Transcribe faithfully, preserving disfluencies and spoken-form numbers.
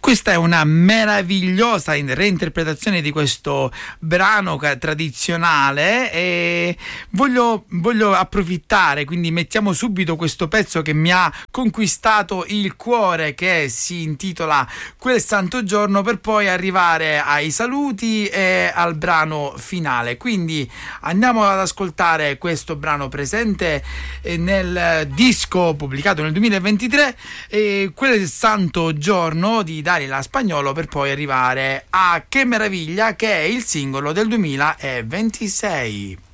questa è una meravigliosa reinterpretazione di questo brano tradizionale e voglio, voglio approfittare, quindi mettiamo subito questo pezzo che mi ha conquistato il cuore, che si intitola Quel santo giorno, per poi arrivare ai saluti e al brano finale. Quindi andiamo ad ascoltare questo brano presente nel disco pubblicato nel duemilaventitré, eh, Quel santo giorno di Dalila Spagnolo, per poi arrivare a Che meraviglia, che è il singolo del duemilaventisei.